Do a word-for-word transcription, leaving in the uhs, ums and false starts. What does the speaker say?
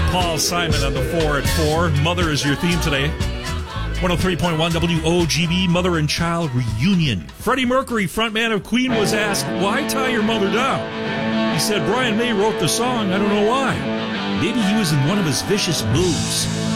Paul Simon on the four at four. Mother is your theme today. one oh three point one W O G B, Mother and Child Reunion. Freddie Mercury, frontman of Queen, was asked, why tie your mother down? He said, Brian May wrote the song, I don't know why. Maybe he was in one of his vicious moods.